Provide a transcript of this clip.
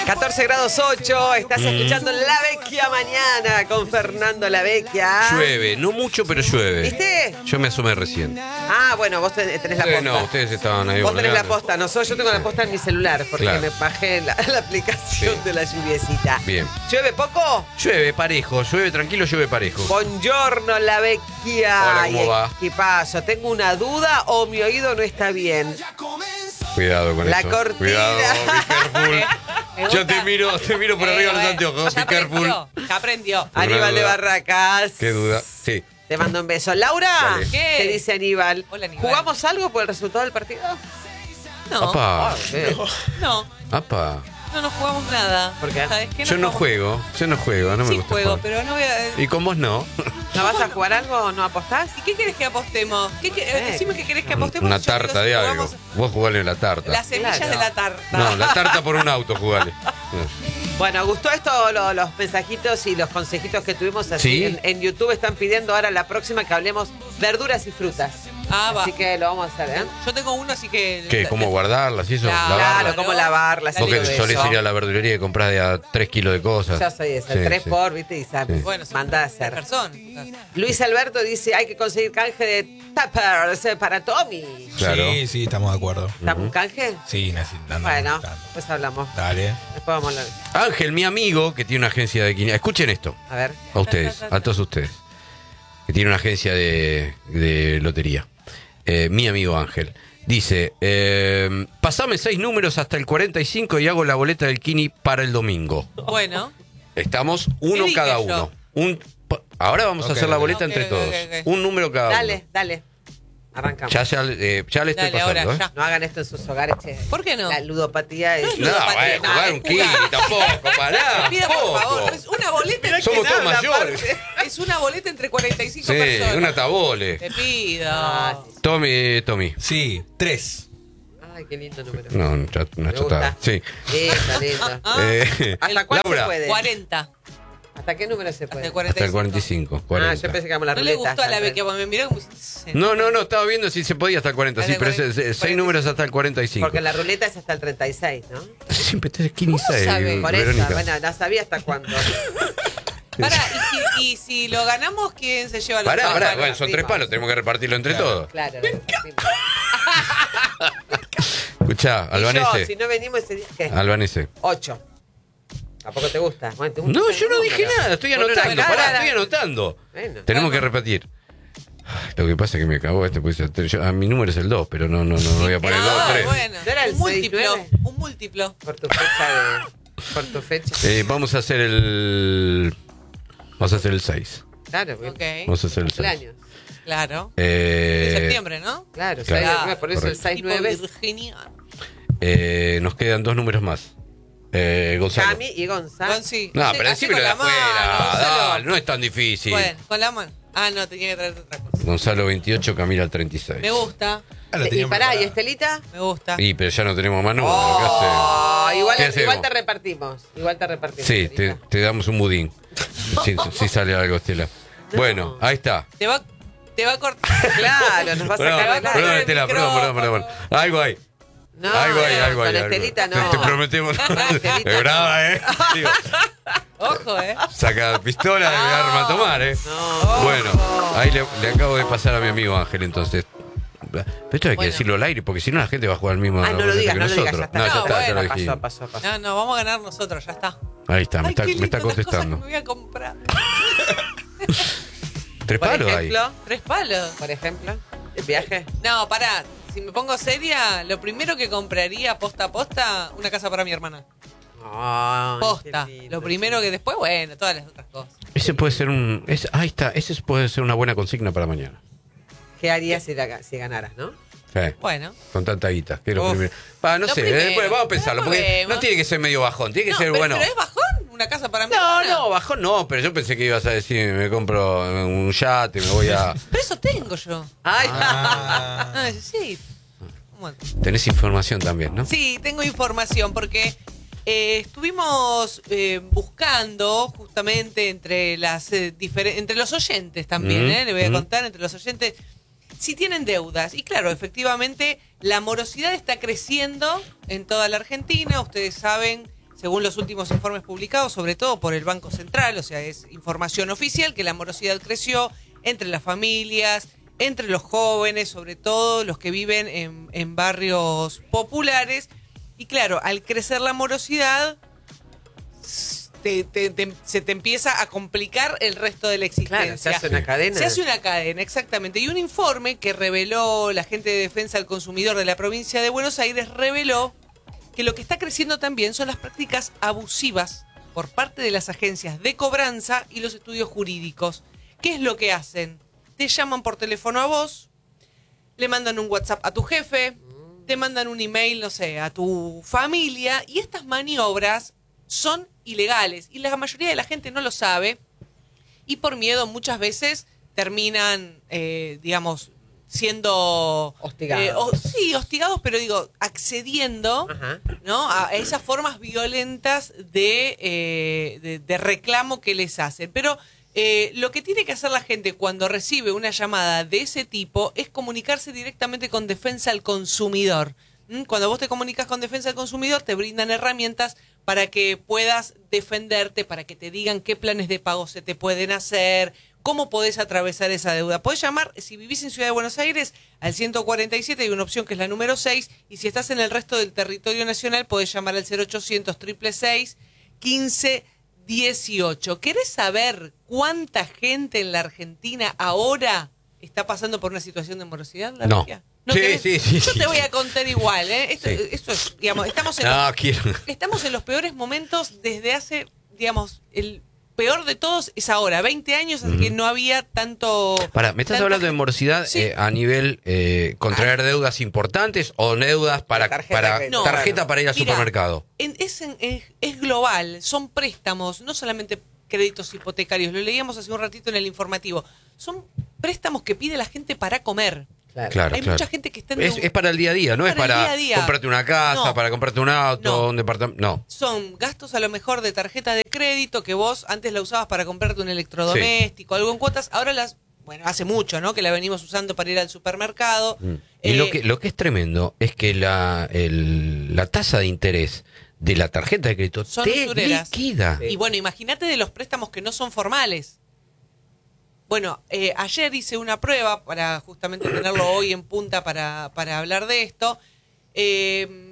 14 grados 8, estás escuchando La Vecchia Mañana con Fernando La Vecchia. Llueve, no mucho, pero llueve. ¿Viste? Yo me asomé recién. Ah, bueno, vos tenés la posta. No, ustedes estaban ahí. Vos tenés la volando. posta, yo tengo la posta en mi celular porque Claro. me bajé la aplicación Sí. de la lluviecita. Bien. ¿Llueve poco? Llueve parejo, llueve tranquilo, llueve parejo. Buongiorno, La Vecchia. Hola, ¿cómo va? ¿Qué pasa? ¿Tengo una duda o mi oído no está bien? Cuidado con La eso. cortina. Cuidado, be careful. Me gusta. Yo te miro por arriba los anteojos. Be careful. Ya aprendió. Aníbal de duda. Barracas. Qué duda. Sí. Te mando un beso. Laura, Dale. ¿Qué? ¿qué dice Aníbal? Hola, Aníbal. ¿Jugamos algo por el resultado del partido? No, Apa. no nos jugamos nada. ¿Por qué? ¿Sabes qué? Yo no jugamos- juego, no me Sí gusta juego, jugar. pero no voy a... Y con vos no. ¿No vas a jugar algo o no apostás? ¿Y qué querés que apostemos? Decime qué querés que apostemos. Una Yo digo, tarta si de algo. jugamos Vos jugale la tarta. Las semillas Claro. de la tarta. No, la tarta por un auto, jugale. Bueno, ¿gustó esto? Los mensajitos y los consejitos que tuvimos así Sí. en YouTube están pidiendo ahora la próxima que hablemos verduras y frutas. Ah, va. Así que lo vamos a hacer, ¿eh? Yo tengo uno, así que... ¿Qué? ¿Cómo guardarlas y eso? Claro. Lavarlas. Claro, cómo lavarlas. Vos y que todo solés eso. ir a la verdulería y compras de a 3 kilos de cosas. Yo soy esa, Sí, 3 sí. por, ¿viste? Y sabes, Sí. Bueno, mandá a hacer. personas. Luis Alberto dice, hay que conseguir canje de tuppers para Tommy. Claro. Sí, estamos de acuerdo. ¿Estamos canje? Sí, necesitamos. Bueno, pues hablamos. Dale. Después vamos a hablar. Ángel, mi amigo, que tiene una agencia de quiniela. Escuchen esto, A ver. a ustedes, a todos ustedes. Que tiene una agencia de lotería. Mi amigo Ángel. Dice, pasame 6 números hasta el 45 y hago la boleta del Kini para el domingo. Bueno. Estamos uno dije cada yo? uno. Ahora vamos a Ok, hacer la ok. boleta entre Ok, todos. ok. Un número cada Dale, dale. Arrancamos. uno. Ya le estoy Dale, ahora, pasando, ¿eh? ya. No hagan esto en sus hogares, che. ¿Por qué no? La ludopatía es... No, ludopatía, bueno, jugar no, un es Kini jugar. tampoco, pará. Te pido, por poco. favor. Es una boleta. Somos todos habla, mayores. aparte. Es una boleta entre 45 Sí, personas. una tabole. Te pido. Ah, sí. Tommy. Sí, 3. Ay, qué lindo número. No, una Me chatada. gusta. Sí. Lindo, lindo. ¿Hasta cuánto Laura, se puede? 40. ¿Hasta qué número se Hasta puede? el 45. hasta el 45, Ah, 40. yo pensé que íbamos a la No le ruleta. gustó a la ya, Vecchia, porque me miró como... No, estaba viendo si se podía hasta el 40, sí, Hasta el pero 40. 6 números hasta el 45. Porque la ruleta es hasta el 36, ¿no? Siempre está Kini ¿Cómo 6, sabe? Por eso, Verónica. bueno, no sabía hasta cuándo. Pará, y si lo ganamos, ¿quién se lleva los Pará, palos? bueno, son 3 palos, tenemos que repartirlo entre todos. Claro. Escuchá, Y yo, Albanese. si no venimos ese día, ¿qué? Albanese. 8. ¿Tampoco te gusta? Bueno, ¿te gusta No, el yo no dije número? nada, estoy Pon una anotando, cara. pará, estoy anotando. Bueno. Tenemos que repetir. Ay, lo que pasa es que me cagó pues, mi número es el 2, pero no voy a poner el 2 Ah, 3. bueno. ¿No era el Un múltiplo. 6-9? Un múltiplo. Por tu fecha de... Por tu fecha. Vamos a hacer el 6. Claro, porque Ok. Vamos a hacer el 6. cumpleaños. Claro. En septiembre, ¿no? Claro, Claro. 6-9, por eso el Tipo 6-9 Virginia. Nos quedan 2 números más. Gonzalo. Cami y Gonzalo. Sí. No, Así- pero así decímelo con de la mano, afuera. Gonzalo. Dale, no es tan difícil. Bueno, con la mano. Ah, no, tenía que traer otra cosa. Gonzalo 28, Camila 36. Me gusta, Y pará, ¿y Estelita? me gusta. Y pero ya no tenemos más números. Oh, igual, ¿Qué igual hacemos? te repartimos. Igual te repartimos. Sí, Estelita. te damos un budín. Si sale algo, Estela. Bueno, ahí está. Te va a cortar. Claro, nos va a Perdón, sacar del perdón, aire. Estela, perdón. Algo hay. No, algo hay. con algo. Estelita no. Te prometemos. Estelita Es brava, Digo, Ojo, saca pistola y arma a tomar, No. Bueno, ahí le acabo de pasar a mi amigo Ángel, entonces. Pero esto hay que Bueno. decirlo al aire, porque si no la gente va a jugar al mismo Ah, no lo digas, que no lo digas, nosotros. ya está. No, ya No, está, ya lo bueno, dijimos. Pasó. No, no, vamos a ganar nosotros, ya está. Ahí está, me Ay, está, qué me está lindo, las cosas contestando. que me voy a comprar. 3 Por palos ahí. ejemplo, 3 palos. por ejemplo, el viaje. No, pará. Si me pongo seria, lo primero que compraría posta a posta, una casa para mi hermana. Ay, Posta. qué lindo. Lo primero que después, bueno, todas las otras cosas. Ese puede ser ahí está, ese puede ser una buena consigna para mañana. ¿Qué harías si ganaras, no? Sí, Bueno. con tanta guita. Que es lo Uf. primero. No Lo sé, primero. después vamos a pensarlo, porque Probemos. no tiene que ser medio bajón, tiene que No, ser pero, bueno. ¿pero es bajón? ¿Una casa para mi No, hermana? no, bajón no, pero yo pensé que ibas a decir, me compro un yate, me voy a... Pero eso tengo yo. Ay, No necesito. Bueno. Tenés información también, ¿no? Sí, tengo información porque estuvimos buscando justamente entre entre los oyentes también, le voy a contar, entre los oyentes, si tienen deudas. Y claro, efectivamente, la morosidad está creciendo en toda la Argentina. Ustedes saben, según los últimos informes publicados, sobre todo por el Banco Central, o sea, es información oficial, que la morosidad creció entre las familias, entre los jóvenes, sobre todo los que viven en barrios populares. Y claro, al crecer la morosidad, se te empieza a complicar el resto de la existencia. Claro, se hace una cadena. Se hace una cadena, exactamente. Y un informe que reveló la gente de Defensa del Consumidor de la provincia de Buenos Aires reveló que lo que está creciendo también son las prácticas abusivas por parte de las agencias de cobranza y los estudios jurídicos. ¿Qué es lo que hacen? Te llaman por teléfono a vos, le mandan un WhatsApp a tu jefe, te mandan un email, no sé, a tu familia, y estas maniobras son ilegales y la mayoría de la gente no lo sabe y por miedo muchas veces terminan, digamos, siendo Hostigados. sí, hostigados, pero digo, accediendo, Ajá. ¿no? A esas formas violentas de reclamo que les hacen. Pero lo que tiene que hacer la gente cuando recibe una llamada de ese tipo es comunicarse directamente con Defensa al Consumidor. Cuando vos te comunicas con Defensa al Consumidor, te brindan herramientas para que puedas defenderte, para que te digan qué planes de pago se te pueden hacer, cómo podés atravesar esa deuda. Podés llamar, si vivís en Ciudad de Buenos Aires, al 147, hay una opción que es la número 6, y si estás en el resto del territorio nacional, podés llamar al 0800-666-1518. ¿Querés saber cuánta gente en la Argentina ahora está pasando por una situación de morosidad? No. ¿No Sí, querés? sí, sí, Yo sí. te voy a contar igual, ¿eh? Sí. Esto es, digamos, estamos en los peores momentos desde hace, digamos, el peor de todos es ahora, 20 años, así que no había tanto... ¿Me estás tanta hablando de gente. morosidad Sí. a nivel contraer deudas importantes o deudas para Tarjeta de crédito. tarjeta para ir al Mira, supermercado? Es global, son préstamos, no solamente créditos hipotecarios, lo leíamos hace un ratito en el informativo, son préstamos que pide la gente para comer. Claro, Hay mucha gente que está en es para el día a día, no es para el para día a día. comprarte una casa, No. para comprarte un auto, No. un departamento. No. Son gastos a lo mejor de tarjeta de crédito que vos antes la usabas para comprarte un electrodoméstico, algo en cuotas, ahora bueno, hace mucho, ¿no? Que la venimos usando para ir al supermercado. Y lo que es tremendo es que la tasa de interés de la tarjeta de crédito Son te usureras. liquida. Y bueno, imagínate de los préstamos que no son formales. Bueno, ayer hice una prueba para justamente tenerlo hoy en punta para hablar de esto.